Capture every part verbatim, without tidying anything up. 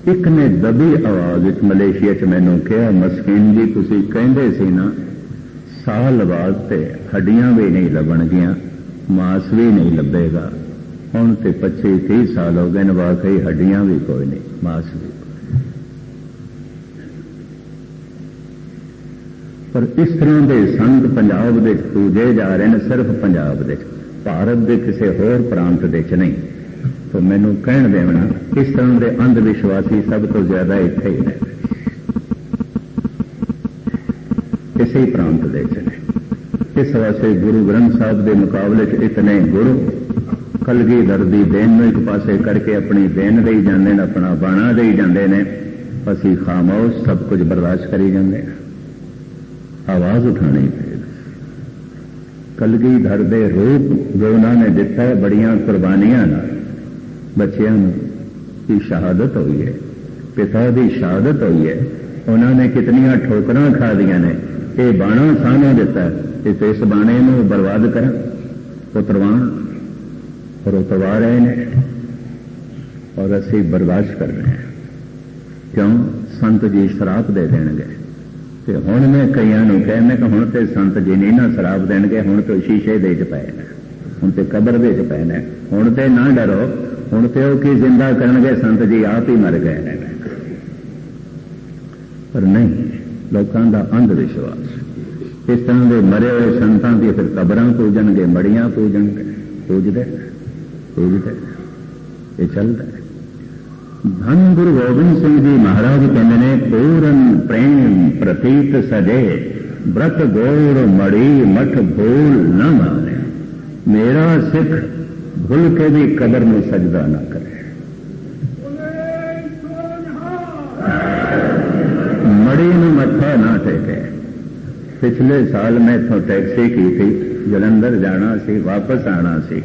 एक ने दबी आवाज मलेशिया च मैनू कहा, मस्कीन जी तुसी कहंदे सी ना साल बाद ते हड्डियां भी नहीं लभणगियां, मांस भी नहीं लभेगा। हुण ते पच्ची तीस साल हो गए, वाकई हड्डियां भी कोई नहीं, मांस भी कोई। पर इस तरह के संत पंजाब दे पूजे जा रहे हैं, सिर्फ पंजाब दे, भारत के किसी होर प्रांत दे च नहीं। तो मैनू कहण देना, इस तरह के अंध विश्वासी सब तो ज्यादा इत्थे ही ने, इसी प्रांत दे च ने। इस वास्ते गुरु ग्रंथ साहब के मुकाबले च इतने गुरु कलगीधर दी देन नूं एक पासे करके अपनी देन दई जांदे ने, अपना बाणा दई जांदे ने, असीं खामोश सब कुछ बर्दाश्त करी जांदे ने। आवाज उठानी चाहिए। कलगीधर दे रूप जो उन्होंने दिता है, बड़ियां कुर्बानियां नाल बच्चियां की शहादत हुई है, पिता की शहादत हुई है, उन्होंने कितनियां ठोकरां खा दियां ने। ये बाणा सानू दिता है, इस इस बाणे नूं बर्बाद कर उतरवाण, और उतरवा रहे हैं और असी बर्दाश्त कर रहे हैं। क्यों? संत जी शराब दे देंगे। तो हुण मैं कईयां नूं कहना कि हुण ते संत जी नहीं ना शराब देंगे, हुण तो शीशे दे च पए ने, हुण ते कबर दे च पए ने, हुण ते ना डरो, हुण ते वो की जिंदा करनगे, संत जी आप ही मर गए हैं। पर नहीं, लोगों का अंध विश्वास। इस तरह के मरे हुए संतां की फिर कबरां पूजणगे, मड़ियां पूजणगे, पूजदे पूजदे ये चलता है। धन गुरु गोबिंद सिंह जी महाराज कहते हैं, पूरन प्रेम प्रतीत सजे, व्रत गोड़ मड़ी मठ भूल न माने। मेरा सिख भूल के भी कबर में सजदा न करे। मड़ी में मत्था ना टेके। पिछले साल मैं इथों टैक्सी की थी, जलंधर जाना सी, वापस आना सी,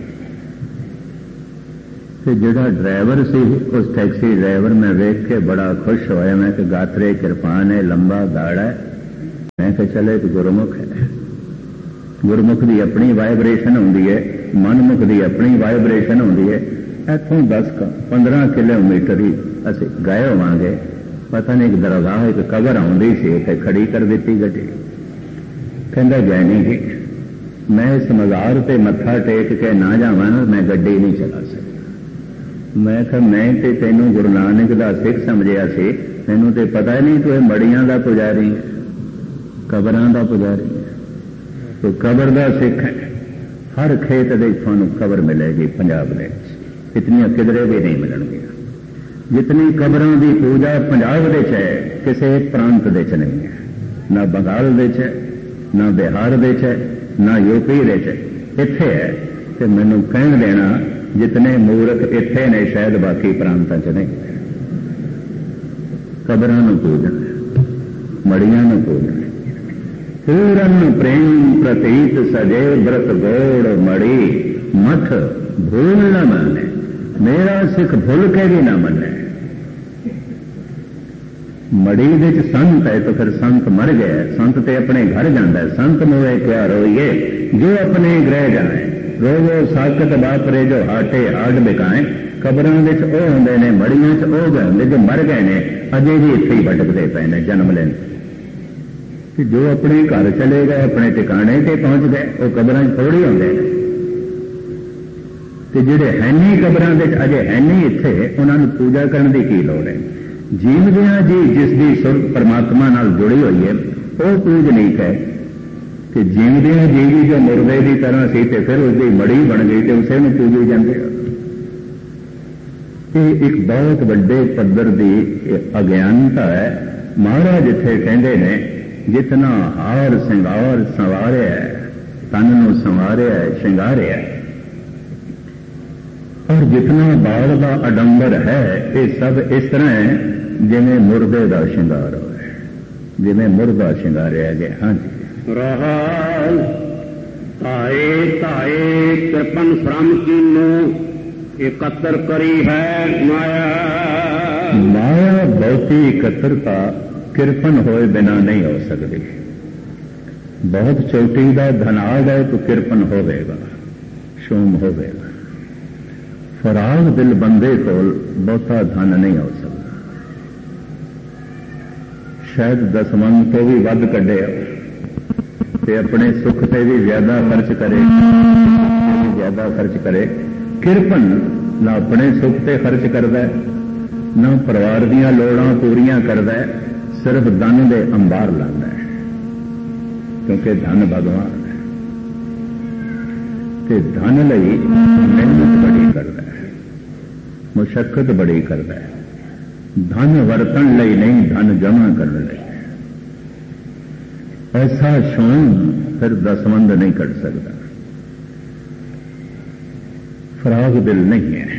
तो जिहड़ा ड्राइवर सी उस टैक्सी ड्राइवर मैं वेख के बड़ा खुश होया। मैं कि गात्रे किरपान है, लंबा गाड़ा है। मैं कि चले एक गुरमुख है, गुरमुख की अपनी वाइब्रेशन होंदी है, मनमुख की अपनी वाइब्रेशन होंदी है। इथों दस पंद्रह किलोमीटर ही असीं गए होवांगे, पता नहीं एक दरगाह एक कबर आउंदी सी, उत्थे खड़ी कर दी गड्डी। कहंदा जैनी जी मैं इस मज़ार ते मत्था टेक के ना जावां ना, मैं गड्डी नहीं चला सकता। मैं कहा मैं ते तैनू गुरु नानक दा सिख समझिया सी, तैनू ते पता ही नहीं तू मड़ियां दा पुजारी है, कबरां दा पुजारी है। तो कबर दा सिख है, हर खेत दे तुहानू कबर मिलेगी पंजाब दे, इतनियां किधरे भी नहीं मिलणगियां। जितनी कबरां दी पूजा पंजाब दे च है, किसी प्रांत दे च नहीं है, ना बंगाल दे च, ना बिहार दे च, ना यूपी दे च, इत्थे है। ते मैनू कहण देना जितने मूर्ख इत्थे ने शायद बाकी प्रांतां च नहीं। कबरां नूं पूजण, मड़ियां नूं पूजण। पूरन प्रेम प्रतीत सजे, व्रत गोड़ मड़ी मठ भूल न माने। मेरा सिख भूल के भी ना मने। मड़ी विच संत है तो फिर संत मर गया, संत ते अपने घर जाता है। संत मोए क्या रोइए जो अपने गृह जाए, रोवो साकत बापरे जो हाटे हाड बिकाए। कबरां विच ओह हुंदे ने, मड़ियां च ओह गए हुंदे जो मर गए ने, अजे भी इत्थे ही भटकदे पए ने जन्म लेन। कि जो अपने घर चले गए, अपने ठिकाने ते पहुंच गए, वो कबरां च थोड़ी हुंदे ने। ते जिहड़े है नहीं कबरां विच, अजे है नहीं इत्थे, उन्हां नूं पूजा करन दी की लोड़ है। जीवदियां जी जिसकी सुरत परमात्मा नाल जुड़ी हुई है, वह पूज नहीं है कि जीवदियां जी भी जो मुर्दे की तरह सी ते फिर उसकी मड़ी बन गई तो उसे में पूजे जाते। ये एक बहुत बड़े पद्धर की अज्ञानता है। महाराज इत्थे कहते ने जितना हार सिंगार संवारिया है, तन नूं संवारिया है, श्रृंगारिया है, और जितना बाल का आडंबर है, ये सब इस तरह है जिमें मुर्दे का श्रृंगार हो, जिमें मुर्दा श्रृंगारिया गया। हाँ जी रहल ताए ताए कृपन श्रम कीनो एकत्र करी है माया। माया बहुती एकत्रता किरपन होए बिना नहीं हो सकती। बहुत चोटी का धनाड़ है तो किरपन होवेगा, शूम होवेगा। फराग दिल बंदे को बहुता धन नहीं हो सकता। शायद दसमंद तो भी वध कढ़े ते अपने सुख से भी ज्यादा खर्च करे, ज्यादा खर्च करे। किरपन ना अपने सुख से खर्च करता है, ना परिवार दीयां लोड़ां पूरियां करता है, सिर्फ धन दे अंबार लांदा है, क्योंकि धन भगवान है। ते धन लई मेहनत बड़ी करता है, मुशक्कत बड़ी करता है। धन वरतन लई नहीं, धन जमा करने लई। ऐसा शौक फिर दसमंद नहीं कर सकता, फराग दिल नहीं है।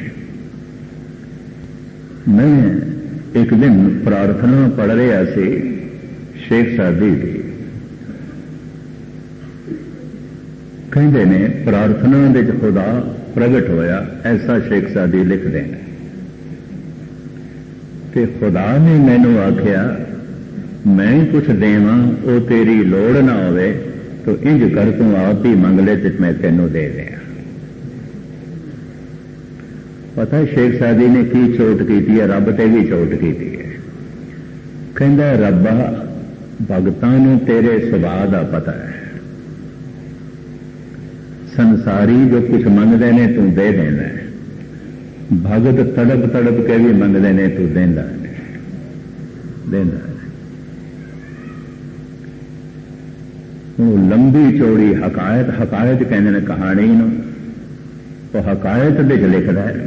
मैं एक दिन प्रार्थना पढ़ रहा सी शेख सादी की, कहते ने प्रार्थना दे खुदा प्रगट होया, ऐसा शेख सादी लिखते हैं। ते खुदा ने मैनू आख्या मैं कुछ देवां वो तेरी लोड़ ना होवे तो इंज कर तू आप ही मंग ले ते मैं तेनू दे दिया। पता है शेख सादी ने की चोट की है, रब ते भी चोट की है। कहंदा रब्बा भगतां नूं तेरे सुभाव दा पता है, संसारी जो कुछ मंगदे ने तू दे देना है, भगत तड़प तड़प के भी मंगदे ने तू देंदा है, देंदा है। लंबी चौड़ी हकायत, हकायत कहने ने कहानी नूं, तो हकायत विच लिखदा है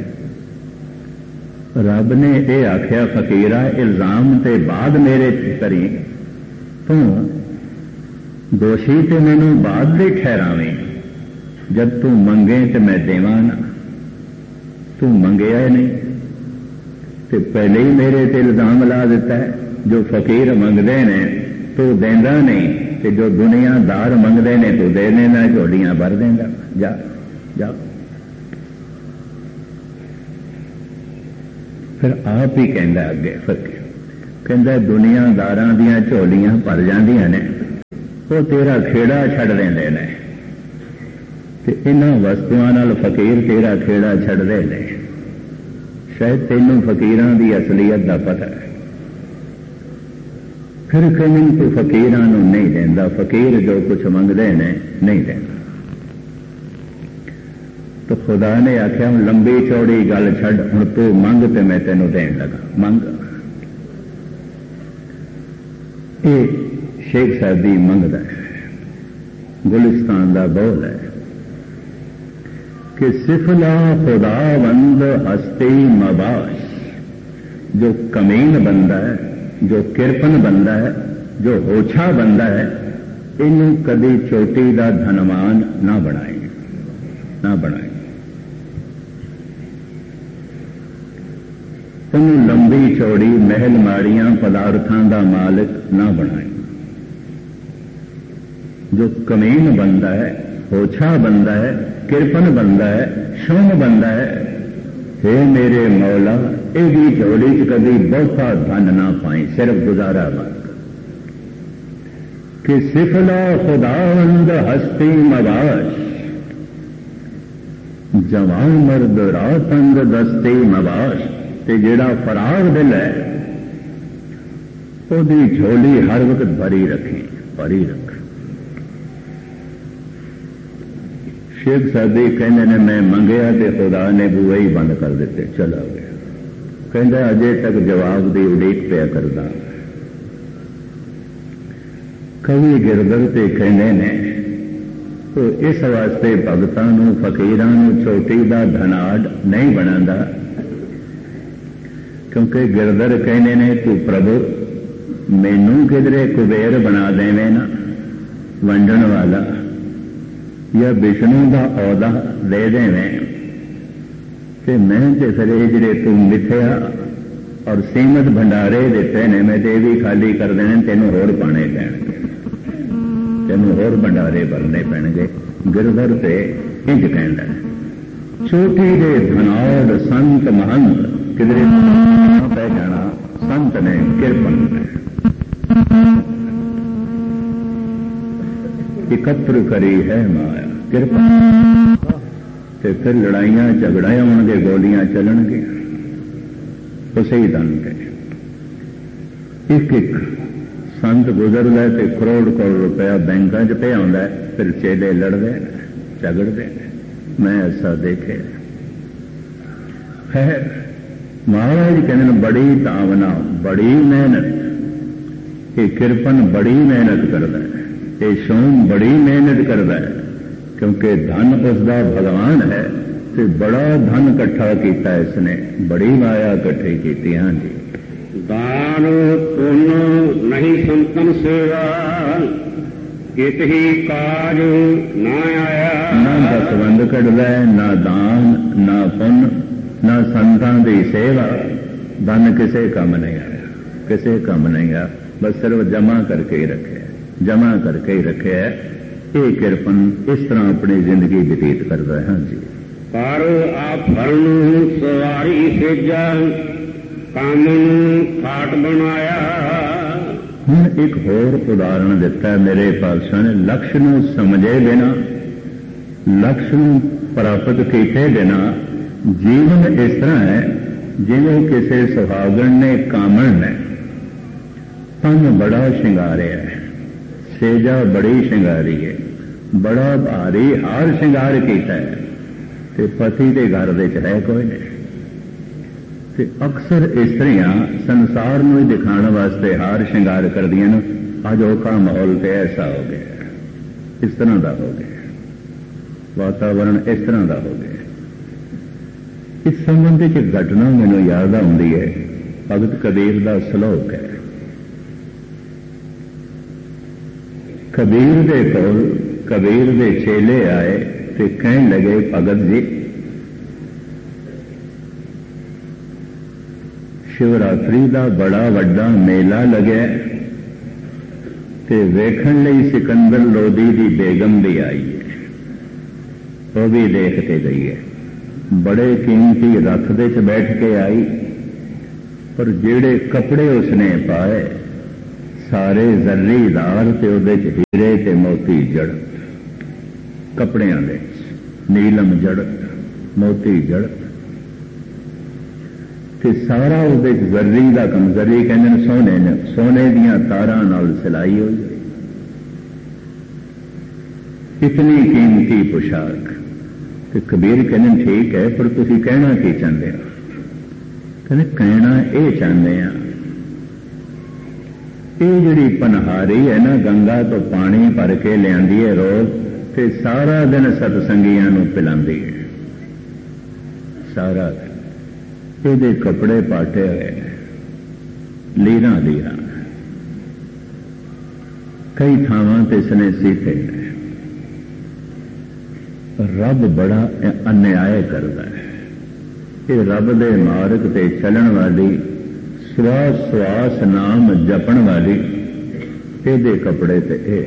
रब ने यह आख्या फकीरा इल्जाम ते बाद मेरे करी, तू दोषी ते मैनू बाद दे ठहरावें, जब तू मंगे तो मैं देवां ना। तू मंगया नहीं तो पहले ही मेरे ते इल्जाम ला दिता है। जो फकीर मंगदे ने तू देंदा नहीं, ते जो दुनियादार मंगदे ने तू दे देना, झोलियां भर देंदा। जा जा फिर आप ही कहता अगे फकीर कहता दुनियादारां दियां झोलियां भर जांदियां ने, वो तेरा खेड़ा छड़ देंदे ने, ते इन्हां वस्तुआं नाल फकीर तेरा खेड़ा छड़दे ने। शायद तैनूं फकीरां दी असलीयत दा पता है, फिर कहीं तू फकीरां नूं नहीं देंदा। फकीर जो कुछ मंगदे ने नहीं देंदा। तो खुदा ने आख्या हूं लंबी चौड़ी गल छड़, हुण तू मंग ते मैं तेनों देन लगा। मंग ये शेख सादी मंगदा है, गुलिस्तान दा बोल है कि सिफला खुदावंद हस्ती मबाश, जो कमीन बंदा है, जो किरपन बंदा है, जो होछा बंदा है, इनू कदी चोटी दा धनवान ना बनाए, ना बनाए। उन्हें लंबी चौड़ी महल माड़ियां पदार्थां दा मालिक ना बनाए। जो कमीन बंदा है, होछा बंदा है, किरपन बंदा है, शौम बंदा है, हे मेरे मौला एदी झोली च कभी बहुता धन ना पाई, सिर्फ गुजारा मंग। कि सिफला खुदावंद हस्ती मबाश, जवान मर्द रातंद दस्ती मबाश, ते जेड़ा फराग दिल है ओदी झोली हर वक्त भरी रखें, भरी रख। शेख सादी कहने ने मैं मंगया ते खुदा ने बूहे ही बंद कर दिते, चला गया। कहता अजे तक जवाब दी उड़ीक पिया करदा। कवि गिरधर ते कहने ने तो इस वास्ते भगतां नूं फकीरां नूं चोटी दा धनाड़ नहीं बनांदा, क्योंकि गिरधर कहने ने तू प्रभु मैनू किधरे कुबेर बना देवे ना, वंडन वाला, या विष्णु का औदा दे देवें, ते मैं ते फिर जिहड़े तू मिथ्या और सीमत भंडारे दिते ने मैं ते भी खाली कर देने, तेनों होर पाने पैणगे, तेनों होर भंडारे भरने पैणगे। गिरधर ते इंज कहंदा चोटी दे धनाड़ संत महंत किधरे पै जाना, संत ने किरपन ने एकत्र करी है माया किरपन, ते फिर लड़ाइयां झगड़े होंगे, गोलियां चलणगे, उसे ही दन के एक एक संत गुजरदा तो करोड़ करोड़ रुपया बैंकों च पे आंदा, फिर चेले लड़ते झगड़ते। मैं ऐसा देखे। खैर महाराज कहते बड़ी तावना, बड़ी मेहनत, ये किरपन बड़ी मेहनत करता है, ये सोम बड़ी मेहनत करता है, क्योंकि धन उसका भगवान है, तो बड़ा धन इकट्ठा किया इसने, बड़ी माया इकट्ठी की। हाँ जी, दान पुण्य नहीं संतन सेवा, इत ही काज ना आया। ना दसवंध कढ़दा है, ना दान, ना पुण्य, ना संतां दी सेवा, धन किसे काम नहीं आया, किसे काम नहीं आया, बस सिर्फ जमा करके ही रखे, जमा करके ही रखे है। ये किरपन इस तरह अपनी जिंदगी व्यतीत करता है। हाँ जी, पर आभरण सवारी सेजा, कामन खाट बनाया। हूँ एक होर उदाहरण दिता है मेरे पातशाह ने, लक्ष्य नूं समझे बिना, लक्ष्य नूं प्राप्त किए बिना जीवन इस तरह है जिवें किसी सुहागण ने कामण ने तन बड़ा श्रृंगारिया है, सेजा बड़ी श्रृंगारी है, बड़ा भारी हार श्रृंगार किया है, ते पति के घर दे च है कोई नहीं। ते अक्सर इस्त्रियां संसार में ही दिखाने वास्ते हार श्रृंगार कर दिया न। अजोका माहौल तो ऐसा हो गया, इस तरह का हो गया, वातावरण इस तरह का हो गया। इस संबंध में घटना मैनू याद आती है, भगत कबीर का श्लोक है। कबीर दे कोल कबीर दे चेले आए ते कहन लगे, भगत जी शिवरात्रि का बड़ा वड्डा मेला लगे ते वेखण लई सिकंदर लोधी की बेगम भी आई है, वो भी देख के गई है, बड़े कीमती रथ दे च बैठ के आई, पर जेड़े कपड़े उसने पाए सारे जर्रीदार ते उहदे च हीरे ते मोती जड़त, कपड़ियां दे नीलम जड़त, मोती जड़त, ते सारा उहदे च जर्री दा कम, जर्री कहंदे ने सोने ने, सोने दियां तारां नाल सिलाई हुई, इतनी कीमती पोशाक। ते कबीर कहने ठीक है, पर तुसीं कहना की चाहते हो? कहने कहना ये चाहते हैं, ये जिहड़ी पनहारी है ना, गंगा तो पानी भर के लियाती है रोज, ते सारा दिन सतसंगियां नूं पिलांदी है, सारा दिन। ये कपड़े पाटे हुए लीरा लीरा, कई थावां ते इसने सीते। रब बड़ा अन्याय करता है, ये रब दे मार्ग ते चलन वाली, श्वास श्वास नाम जपण वाली ये कपड़े ते ए।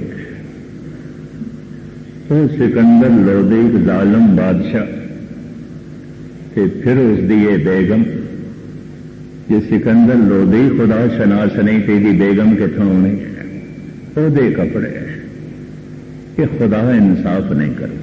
वो सिकंदर लोधी जालम बादशाह ते फिर उसकी ये बेगम, ये सिकंदर लोधी खुदा शनास नहीं, तेरी बेगम कितों होनी है, वो कपड़े, ये खुदा इंसाफ नहीं करता।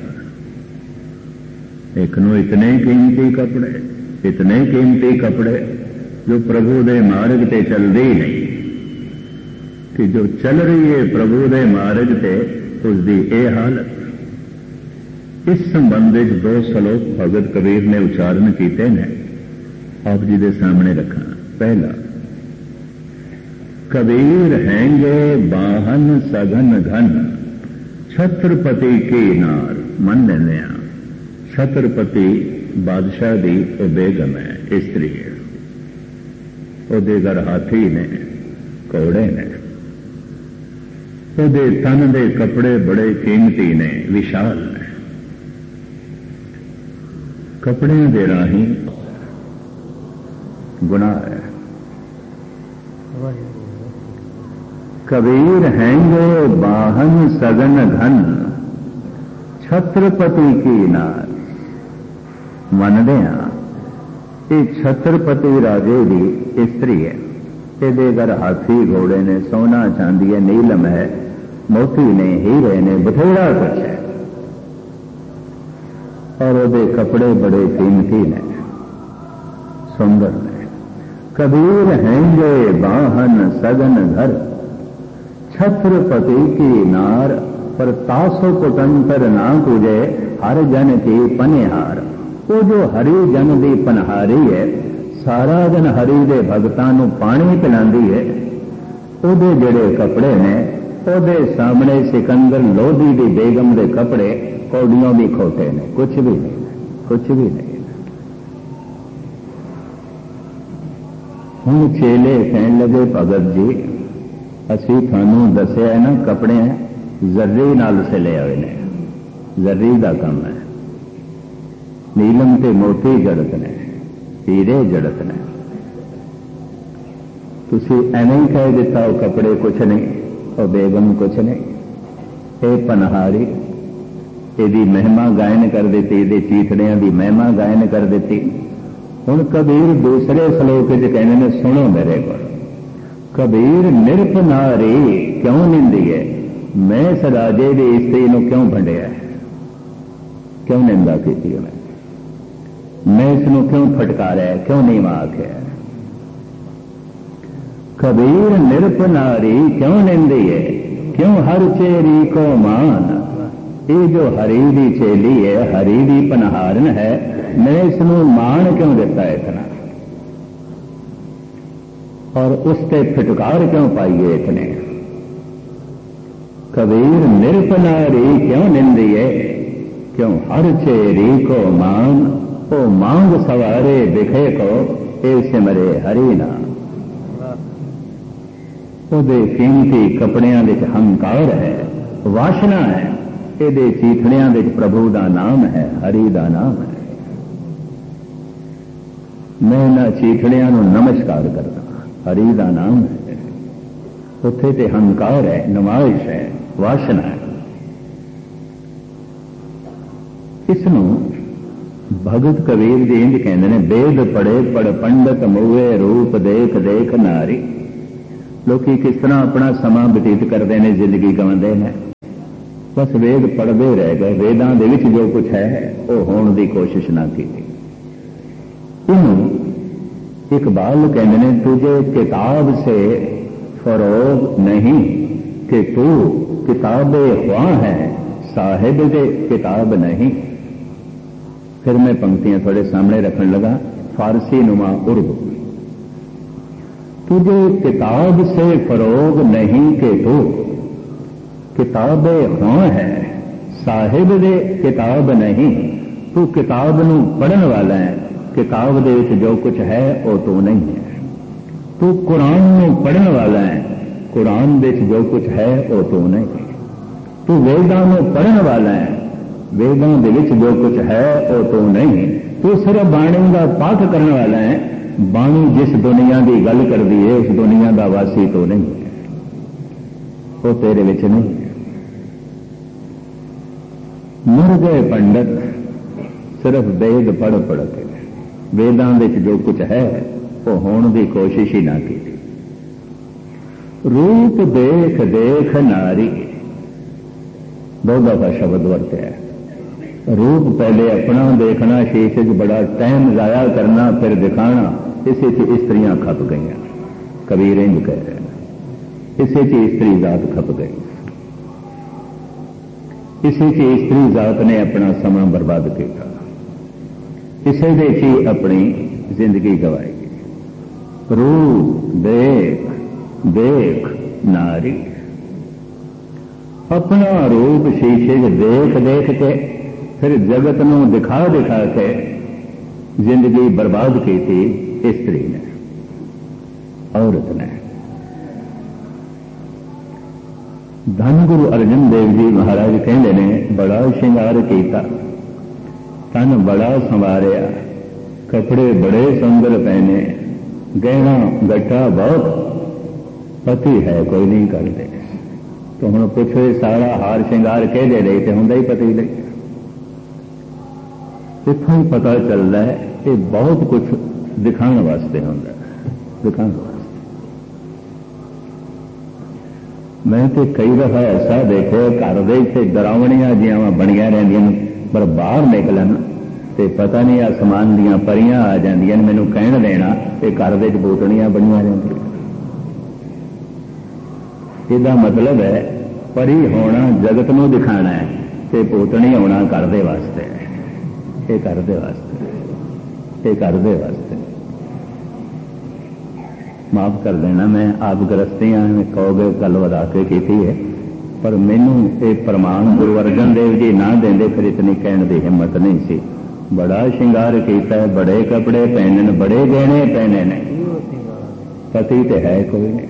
एक नू इतने कीमती कपड़े, इतने कीमती कपड़े जो प्रभु दे मार्ग ते चलते ही नहीं, कि जो चल रही है प्रभु दे मार्ग ते उसकी ये हालत। इस संबंध में दो श्लोक भगत कबीर ने उच्चारण किए हैं, आप जी के सामने रखा। पहला, कबीर हैंगे बाहन सघन घन, छत्रपति की नार। मन लेने छत्रपति बादशाह की वो बेगम है, स्त्री है, ਉਹਦੇ घर हाथी ने, घोड़े ने, ਉਹਦੇ तन के कपड़े बड़े कीमती ने, विशाल ने। कपड़े के राही गुनाह है। कबीर हैंगे बाहन सघन घन, छत्रपति की नार। मनदे हां ये छत्रपति राजे की स्त्री है, ये घर हाथी घोड़े ने, सोना चांदी है, नीलम है, मोती ने, हीरे ने, बथेरा कुछ है, और वो कपड़े बड़े कीमती ने, सुंदर ने। कबीर हैंगे बाहन सघन घर, छत्रपति की नार पर तासो कुटंतर ना पूजे हर जन की पनिहार। वो जो हरि जन दी पनहारी है, सारा दिन हरि दे भगतां नूं पानी पिलांदी है। ओदे जेड़े कपड़े ने, ओदे सामने सिकंदर लोधी दी बेगम दे कपड़े कौड़ियों भी खोटे ने, कुछ भी नहीं, कुछ भी नहीं। हुण चेले कहन लगे भगत जी असी थानू दसिया है ना कपड़े जर्री नाल सिले हुए ने, जर्री का काम है। नीलम ते मोती जड़त ने, हीरे जड़त ने। तुसी एवें ही कह दिता वो कपड़े कुछ नहीं, और बेगम कुछ नहीं। ये पनहारी यदी महिमा गायन कर दी, ये चीथड़ियां की महिमा गायन कर दी। हुण कबीर दूसरे श्लोक च कहने ने, सुनो मेरे को, कबीर निरप नारी क्यों निंदी है, मैं इस राजे की स्त्री नूं क्यों भंडिया, क्यों निंदा की मैं, मैं इसनूं क्यों फटकारिया, क्यों नीवा आख्या। कबीर निरप नारी क्यों निंदी है, क्यों हर चेरी को मान। ये जो हरि दी चेली है, हरि दी पनहारन है, मैं इसनूं मान क्यों दिता है इतना, और उससे फिटकार क्यों पाइए इतने। कबीर निरप नारी क्यों निंदी है, क्यों हर चेरी को मान। ओ मांग सवारे दिखे को ए सिमरे हरि नाम। ओदे कीमती कपड़ियां विच हंकार है, वासना है, एदे चीथड़ियां विच प्रभु दा नाम है, हरि दा नाम है। मैं इन्हां चीथड़ियां नूं नमस्कार करदा, हरि दा नाम है। उत्थे ते हंकार है, नमाइश है, वासना है। इसनूं भगत कबीर जी इंज कहते हैं, वेद पढ़े पढ़ पंडित मुए रूप देख देख नारी। लोकी किस तरह अपना समा बतीत करते हैं, जिंदगी गवांदे हैं, बस वेद पढ़ते रह गए, वेदां दे विच जो कुछ है वो होने की कोशिश ना की। इन्हों इकबाल कहते हैं, तुझे किताब से फरोग नहीं कि तू किताबे ख्वां है, साहिब दे किताब नहीं। फिर मैं पंक्तियां थोड़े सामने रखने लगा, फारसी नुमा उर्दू। तुझे किताब से फरोग नहीं कि तू किताबे ख्वां है, साहिब दे किताब नहीं। तू किताब नूं पढ़न वाला है, किताब दे विच जो कुछ है वो तू नहीं है। तू कुरान नूं पढ़न वाला है, कुरान दे विच जो कुछ है वो तू नहीं है। तू वेदां नूं पढ़न वाला है, वेदां दे विच जो कुछ है वो तू नहीं। तू सिर्फ बाणी का पाठ करने वाला है, बाणी जिस दुनिया की गल करती है उस दुनिया का वासी तो नहीं है, वो तेरे विच नहीं है। मर गए पंडित सिर्फ वेद पढ़ पढ़ के, वेदां विच जो कुछ है वो होने की कोशिश ही ना की। रूप देख देख नारी, दो दफा शब्द वरत्या है। रूप पहले अपना देखना, शीशे च बड़ा टाइम जाया करना, फिर दिखाना, इसे च स्त्रियां खप गई। कबीर इंज कह रहे हैं, इसे च स्त्री जात खप गई, इसे च स्त्री जात ने अपना समा बर्बाद किया, इसे दे च अपनी जिंदगी गवाई। रूप देख देख नारी, अपना रूप शीशे च देख देख के फिर जगत नूं दिखा दिखा के जिंदगी बर्बाद की थी स्त्री ने, औरत ने। धन गुरु अर्जन देव जी महाराज कहते ने, बड़ा श्रृंगार किया, तन बड़ा संवारिया, कपड़े बड़े सुंदर पहने, गहना गट्टा बहुत, पति है कोई नहीं करते। तो हम पूछो सारा हार श्रृंगार कह दे रही थे, होंगे ही पति नहीं। इतों ही पता चलता है ये बहुत कुछ दिखाने वास्ते होंगे, दिखाने वास्ते। मैं तो कई दफा ऐसा देखे घर दे डरावनियां जियां बनिया रहिंदियां, पर बाहर निकलन तो पता नहीं आसमान दियां परियां आ जांदियां, मैनूं कहण देना ये घर दे बूटनियां बनिया रहिंदियां। ਇਹਦਾ मतलब है परी होना जगत नूं दिखाना है ते पोतनी होना घर दे वास्ते है। ये घर दे वास्ते, ये घर दे वास्ते। माफ कर देना, मैं आप गृहस्थियां में कहोगे गल वधा के की है, पर मैनू ये प्रमाण गुरु अर्जन देव जी ना देंदे फिर इतनी कहने की हिम्मत नहीं सी। बड़ा श्रृंगार किया, बड़े कपड़े पहने, बड़े गहने पहने ने, पति तो है कोई नहीं।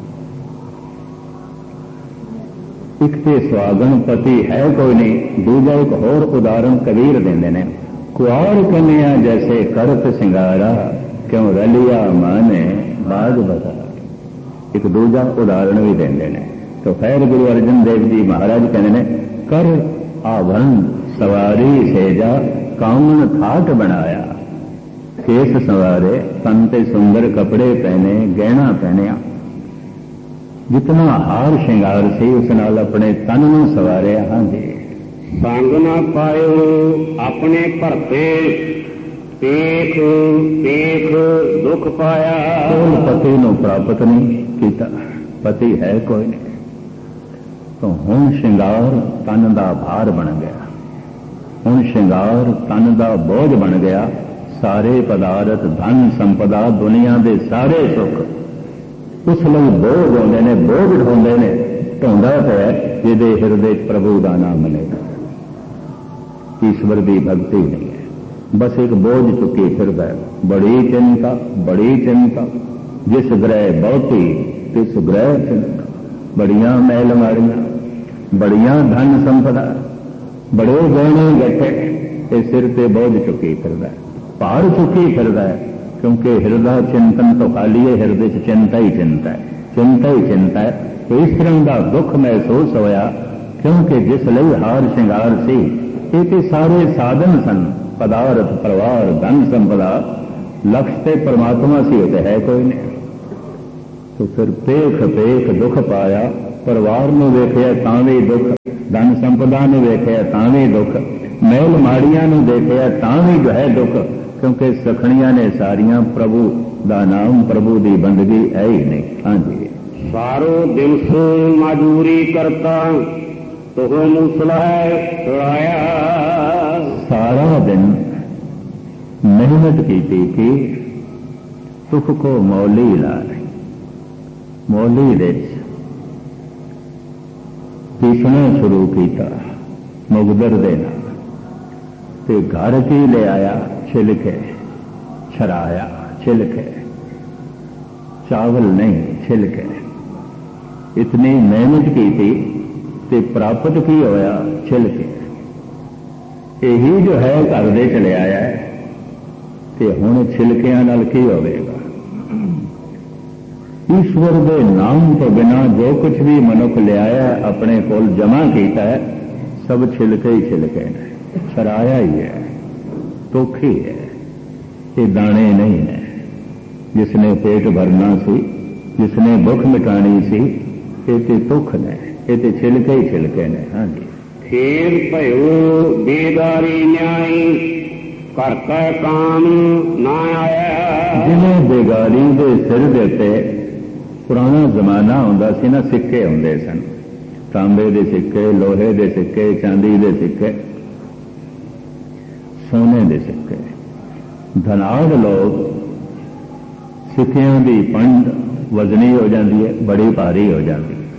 एक तो सुहागन पति है कोई नहीं, दूजा एक होर उदाहरण कबीर देंदे ने, कुआर कन्या जैसे करत सिंगारा क्यों रलिया माने बाग बता। एक दूजा उदाहरण भी देंदे ने। तो खैर गुरु अर्जन देव जी महाराज कहते ने, कर आभरण सवारी सेजा कामन थाट बनाया। केस सवारे, तन ते सुंदर कपड़े पहने, गहना पहने, जितना हार श्रृंगार से उस नाल अपने तन में सवारे। हाँ जी, संग ना पायो अपने भरते, पेख पेख दुख पाया। कोई पति को प्राप्त नहीं किया, पति है कोई नहीं। तो हुण श्रृंगार तन का भार बन गया, हुण श्रृंगार तन का बोझ बन गया। सारे पदार्थ धन संपदा दुनिया के सारे सुख उस लिए बोझ आते हैं, बोझ ढोंदे ने, ढोंदा है जिहदे हिरदे प्रभु का नाम मिलेगा। ईश्वर की भक्ति नहीं है, बस एक बोझ चुकी फिरदा है। बड़ी चिंता, बड़ी चिंता, जिस ग्रह बहुती तिस ग्रह चिंता। बड़िया मैल मारियां, बड़िया धन संपदा, बड़े गहने गट्टे, ये सिर ते बोझ चुकी फिरदा है, भार चुकी फिरदा है। क्योंकि हृदय चिंतन तो खाली है, हृदय च चिंता ही चिंता है, चिंता ही चिंता है। तो इस तरह का दुख महसूस होया, क्योंकि जिस लिए हार श्रृंगार सी, ये सारे साधन सन, पदार्थ परिवार धन संपदा, लक्ष्य ते परमात्मा सी होते है कोई नहीं। तो फिर पेख पेख दुख पाया। परिवार में वेखिया तां भी दुख, धन संपदा ने वेखिया तां भी दुख, मैल माड़ियां ने देखिया तां भी जो है दुख। क्योंकि सखणियां ने सारियां प्रभु का नाम, प्रभु की बंदगी है ही नहीं। हाँ जी, सारो दिन सो मजूरी करता तो मूसला छुड़ाया। सारा दिन मेहनत की थी कि सुख को मौली ला, मौली दे पीसना शुरू किया मुगदर देना, ते घर की ले आया छिलके, छराया छिलके, चावल नहीं छिलके। इतनी मेहनत की थी ते प्राप्त की होया छिलके। यही जो है घर दे चले आया है, ते हुण छिलकियां नाल की होवेगा। ईश्वर के नाम तो बिना जो कुछ भी मनुख ले आया अपने कोल जमा किया है, सब छिलके ही छिलके ने, छराया ही है, टोखी है, ये दाने नहीं है। जिसने पेट भरना सी, जिसने भुख मिटानी सी, ये ते तुख ने, ये ते छिलके ही छिलके ने। हाँ जी, खेल भयो बेदारी न्याय करता काम ना आया। जिन्हें बेगारी के सिर देते, पुराना जमाना होंदा सी ना, सिक्के होंदे सन, तांबे दे सिक्के, लोहे दे सिक्के, चांदी दे सिक्के, सोने दे सिक्के। धनाढ़ लोग सिक्कियां की पंड वजनी हो जाती है, बड़ी भारी हो जाती है।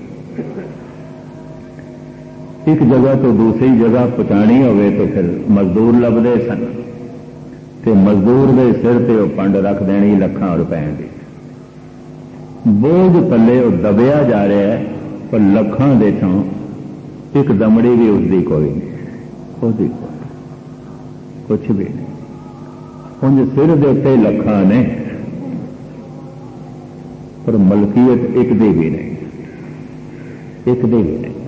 एक जगह तो दूसरी जगह पहुंचानी होवे तो फिर मजदूर लभदे सन, ते मजदूर के सिर ते पंड रख देनी लखां रुपए की। बोझ थले दबिया जा रहा है, पर लखां दे चों एक दमड़ी भी उसकी कोई नहीं, उसकी कुछ भी नहीं। उन सिर के उत्ते लखां ने, पर मलकीयत एक दी भी नहीं, एक दी भी नहीं।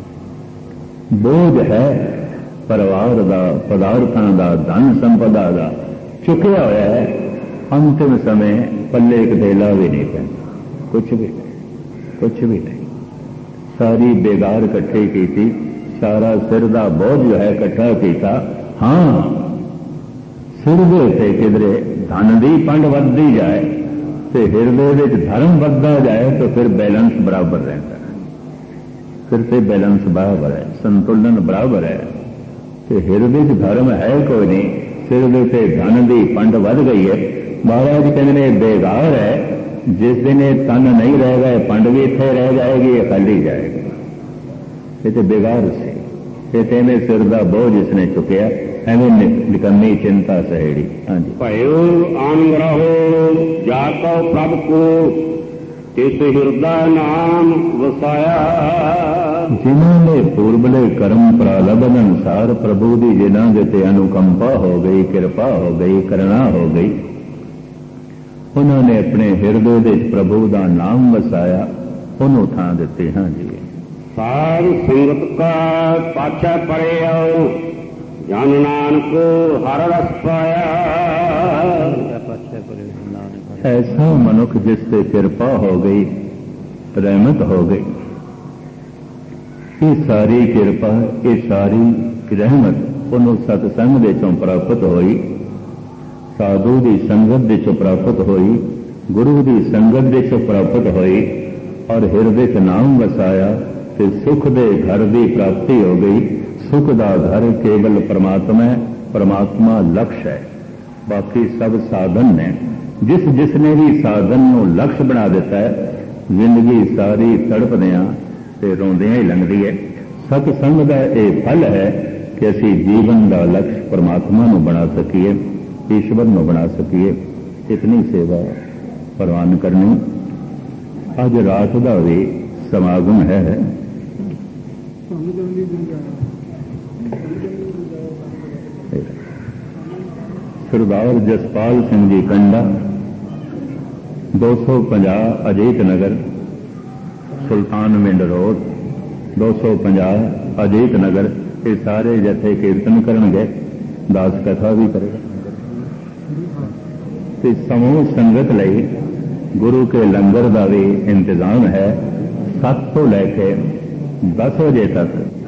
बोझ है परिवार का, पदार्थों का, धन संपदा का चुकया हुआ है। अंतिम समय पल्ले एक धेला भी नहीं पैंदा, कुछ भी नहीं, कुछ भी नहीं। सारी बेगार इकट्ठी की थी, सारा सिर का बोझ जो है इकट्ठा किया। हाँ, सिर के उत्ते किधरे धन की पंड वधदी जाए तो हिरदे विच धर्म वधदा जाए तो फिर बैलेंस बराबर रहता है। फिर से बैलेंस बराबर है, संतुलन बराबर है। तो हिरदे च धर्म है कोई नहीं, सिर दे ते धन की पंड वध गई है। महाराज कहते ने बेगार है, जिस दिन ये तन नहीं रहेगा पंड भी इत्थे रह जाएगी, ये खाली जाएगी। ये तो बेगार से ये तेने सिर का बोझ इसने चुकया, एवं निकम्मी चिंता सहेड़ी। हाँ जी। भयो अनुग्रहो जाको प्रभ को तिस हृदय नाम वसाया। जिन्होंने पूर्वले कर्म प्रारब्ध अनुसार प्रभु की जिन्हों के अनुकंपा हो गई, कृपा हो गई, करुणा हो गई, उन्होंने अपने हृदय के प्रभु का नाम वसाया, उन्होंने थां दिते। हाँ जी। सार संगत का पाछा परे आओ, जन नानक हर रस पाया। ऐसा मनुख जिससे कृपा हो गई, रहमत हो गई, ये सारी कृपा, ये सारी रहमत उन्होंने सत्संग दे चों प्राप्त होई, साधु की संगत दे चों प्राप्त होई, गुरु की संगत दे चों प्राप्त होई, और हृदय च नाम वसाया, ते सुख दे घर की प्राप्ति हो गई। सुख का घर केवल परमात्मा है, परमात्मा लक्ष्य है, बाकी सब साधन ने। जिस जिसने भी साधन को लक्ष्य बना दिता है, जिंदगी सारी तड़पदियां ते रोंदियां ही लंघदी है। सतसंग का यह फल है कि असी जीवन का लक्ष्य परमात्मा को बना सकीए, ईश्वर को बना सकीए। इतनी सेवा प्रवान करनी। अज रात का भी समागम है। सरदार जसपाल सिंह जी कंडा, दो सौ पचास अजीत नगर, सुल्तान मिंड रोड, दो सौ पचास अजीत नगर। ये सारे जथे कीर्तन करनगे, दास कथा भी करेगा। ते समूह संगत लई गुरु के लंगर का भी इंतजाम है। सत्त तो लैके दस बजे तक